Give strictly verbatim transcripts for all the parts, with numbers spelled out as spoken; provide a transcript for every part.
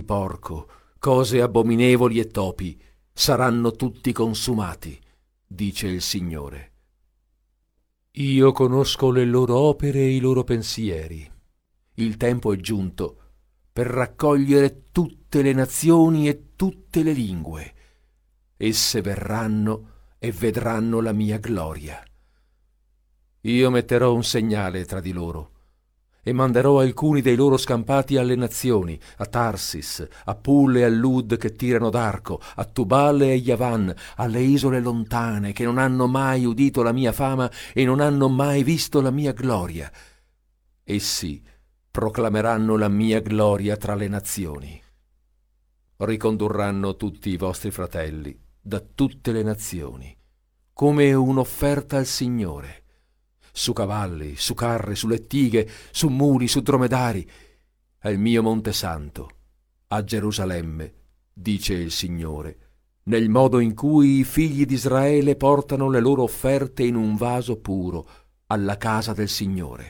porco, cose abominevoli e topi, saranno tutti consumati, dice il Signore. Io conosco le loro opere e i loro pensieri. Il tempo è giunto per raccogliere tutte le nazioni e tutte le lingue. Esse verranno e vedranno la mia gloria. Io metterò un segnale tra di loro e manderò alcuni dei loro scampati alle nazioni, a Tarsis, a Pul e a Lud che tirano d'arco, a Tubal e a Yavan, alle isole lontane che non hanno mai udito la mia fama e non hanno mai visto la mia gloria. Essi proclameranno la mia gloria tra le nazioni. Ricondurranno tutti i vostri fratelli da tutte le nazioni, come un'offerta al Signore, su cavalli, su carri, su lettighe, su muli, su dromedari, al mio Monte Santo, a Gerusalemme, dice il Signore, nel modo in cui i figli di Israele portano le loro offerte in un vaso puro alla casa del Signore.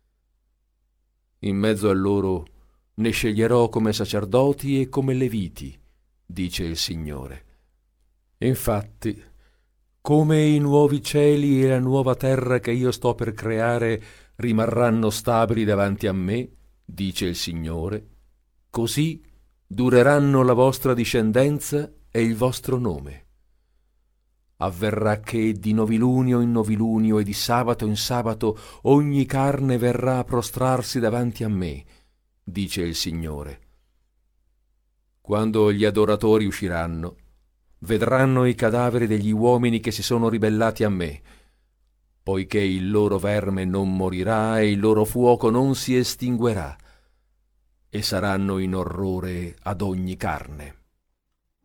In mezzo a loro ne sceglierò come sacerdoti e come leviti, dice il Signore. Infatti, come i nuovi cieli e la nuova terra che io sto per creare rimarranno stabili davanti a me, dice il Signore, così dureranno la vostra discendenza e il vostro nome. Avverrà che di novilunio in novilunio e di sabato in sabato ogni carne verrà a prostrarsi davanti a me, dice il Signore. Quando gli adoratori usciranno, vedranno i cadaveri degli uomini che si sono ribellati a me, poiché il loro verme non morirà e il loro fuoco non si estinguerà, e saranno in orrore ad ogni carne.